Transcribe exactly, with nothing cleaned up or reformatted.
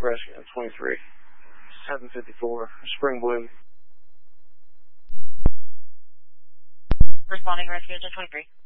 rescue twenty-three, seven fifty-four, Spring Bloom. Responding rescue to twenty-three.